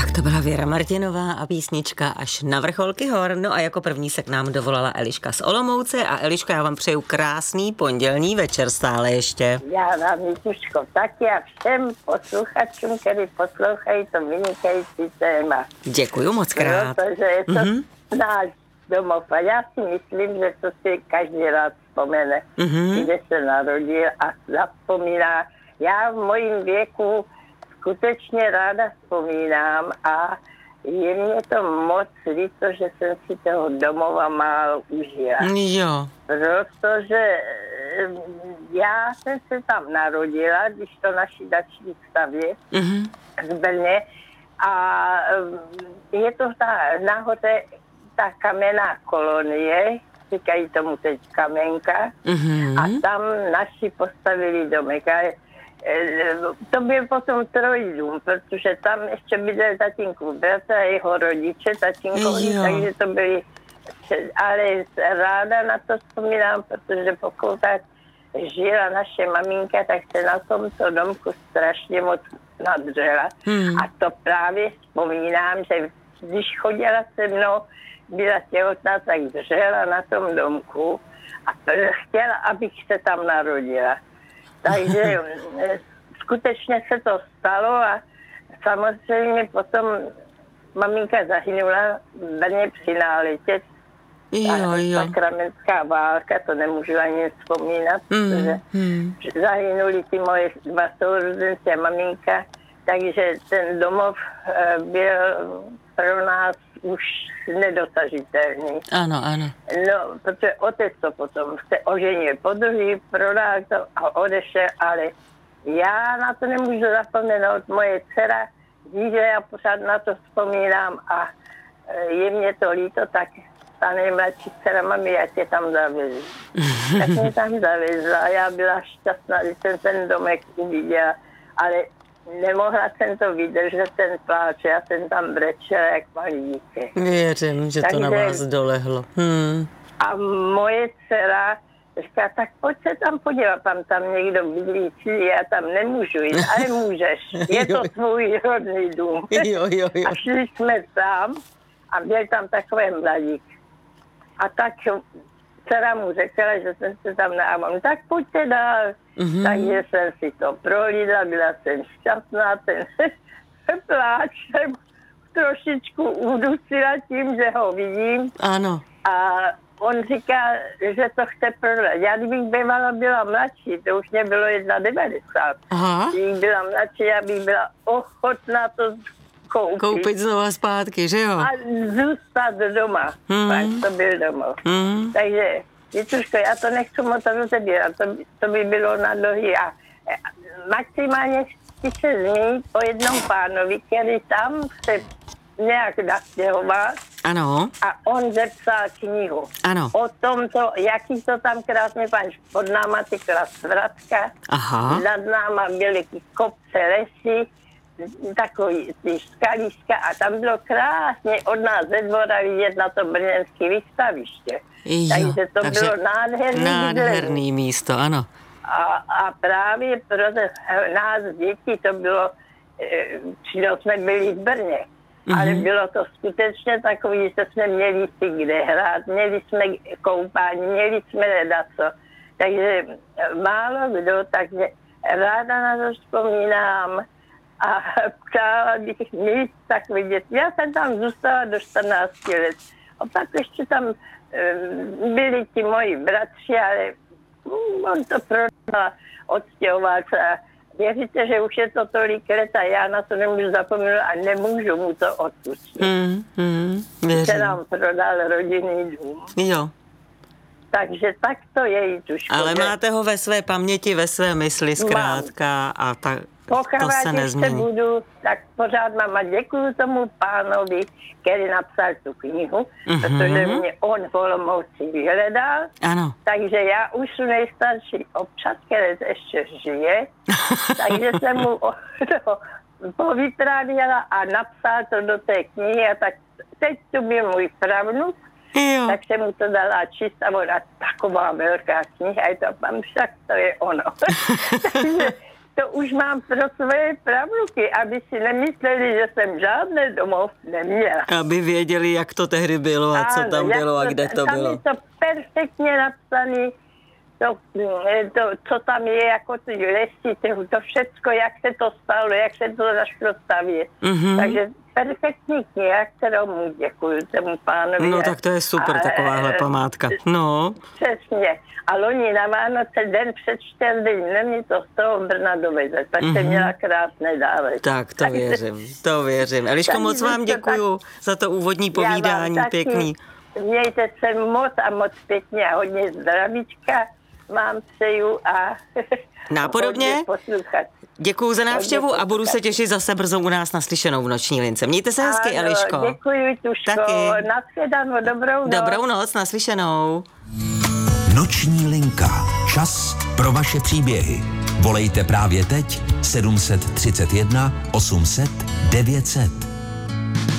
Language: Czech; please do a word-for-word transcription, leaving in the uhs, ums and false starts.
To byla Věra Martinová a písnička Až na vrcholky hor. No a jako první se k nám dovolala Eliška z Olomouce. A Eliška, já vám přeju krásný pondělní večer stále ještě. Já vám, Vítuško, taky a všem posluchačům, kteří poslouchají to vynikající téma. Děkuju moc krát. Protože je to mm-hmm. náš domov a já si myslím, že to si každý rád vzpomene, mm-hmm. kde se narodil a zapomíná. Já v mojím věku skutečně ráda vzpomínám a je mě to moc líto, že jsem si toho domova málo užila. Jo. Protože já jsem se tam narodila, když to naši dační stavě mm-hmm. z Brně a je to ta, nahoře ta kamenná kolonie, říkají tomu teď Kamenka, mm-hmm. a tam naši postavili domek. A to byl potom trojdům, protože tam ještě bydlel tatínkův bratr a jeho rodiče, tatínkovi, takže to byly, ale ráda na to vzpomínám, protože pokud tak žila naše maminka, tak se na tomto domku strašně moc nadřela. Hmm. A to právě vzpomínám, že když chodila se mnou, byla těhotná, tak dřela na tom domku a chtěla, abych se tam narodila. Takže skutečně se to stalo a samozřejmě potom maminka zahynula v Brně při náletě. Jo, jo. Sakramentská válka, to nemůžu ani vzpomínat, mm, protože mm. zahynuli ty moje dva sourozenci a maminka, takže ten domov byl pro nás už nedosažitelný. Ano, ano. No, protože otec to potom se oženil po druhý, prodal to a odešel, ale já na to nemůžu zapomenout. Moje dcera ví, že já pořád na to vzpomínám a je mě to líto, tak ta nejmladší dcera, mami, já tě tam zavezu. Tak mě tam zavezla a já byla šťastná, když jsem ten domek uviděla, ale nemohla jsem to vydržet, ten pláč, já jsem tam brečela jak malý dítě. Věřím, že Takže, to na vás dolehlo. Hmm. A moje dcera říká, tak pojď se tam podívat, tam tam někdo bydlí, já tam nemůžu jít, ale můžeš, je to tvůj rodný dům. Jo, jo, jo. A šli jsme tam a byl tam takový mladík. A tak dcera mu řekla, že jsem se tam neamám, tak pojďte dál. Mm-hmm. Takže jsem si to prohlídla, byla jsem šťastná, ten pláč jsem trošičku udusila tím, že ho vidím. Ano. A on říká, že to chce prodat. Já kdybych bývala byla mladší, to už mě bylo devadesát jedna. Kdybych byla mladší, já bych byla ochotná to koupit. Koupit znova zpátky, že jo? A zůstat doma. Mm. Pak to byl domov. Mm. Takže Vítuško, já to nechci moc rozebírat, to, to by bylo na dlouhý. A maximálně chci se zmínit o jednom pánovi, který tam se nějak nastěhoval. Ano. A on zepsal knihu. Ano. O tomto, jaký to tam krásně pan, pod náma tykla svratka. Aha. Nad náma byly kopce, lesy, takový ty skaliska a tam bylo krásně od nás ze dvora vidět na to brněnské výstaviště. Jo, takže to takže bylo nádherný, nádherný místo, ano. A, a právě pro nás děti to bylo, přišlo jsme byli v Brně, mm-hmm. ale bylo to skutečně takový, že jsme měli si kde hrát, měli jsme koupání, měli jsme ledaco. Takže málo kdo, takže ráda na to vzpomínám. A přála bych mít takový dět. Já jsem tam zůstala do čtrnácti let. A pak ještě tam um, byli ti moji bratři, ale um, on to prodal, odstěhoval se. Věříte, že už je to tolik let a já na to nemůžu zapomenout a nemůžu mu to odpustit. Mm, mm, se nám prodal rodinný dům. Jo. Takže tak to je, Jituško. Ale máte ho ve své paměti, ve své mysli zkrátka a tak. To se nezmění. Budu, tak pořád mám a děkuju tomu pánovi, který napsal tu knihu, mm-hmm. protože mě on v Olomouci vyhledal. Ano. Takže já už jsem nejstarší občas, který ještě žije, takže jsem mu to povytrávěla a napsal to do té knihy a tak teď tu byl můj pravnuk, jo. Tak jsem mu to dala číst a ona taková velká kniha, a to tam však to je ono. Takže to už mám pro své pravnuky, aby si nemysleli, že jsem žádné domov neměla. Aby věděli, jak to tehdy bylo a co tam bylo a kde to tam bylo. Tam je to perfektně napsané, to, to, co tam je, jako ty lesy, to všecko, jak se to stalo, jak se to zašlo stavět. Mm-hmm. Takže perfektní kniha, kterou mu děkuju tomu pánovi. No tak to je super, a, takováhle památka. No. Přesně. A loni na Vánoce, den před čtyřmi dny, to z toho Brna doveze. Tak mm-hmm. jsem měla krásné dárek. Tak to věřím, to věřím. Eliško, moc vám děkuju tak, za to úvodní povídání, pěkný. Mějte se moc a moc pěkně a hodně zdravíčka vám přeju a nápodobně. Děkuju za návštěvu a budu se těšit zase brzo u nás naslyšenou v Noční lince. Mějte se hezky, ano, Eliško. Děkuji, Tuško. Taky. Nashledanou, dobrou noc. Dobrou noc, naslyšenou. Noční linka. Čas pro vaše příběhy. Volejte právě teď sedm set třicet jedna osm set devět set.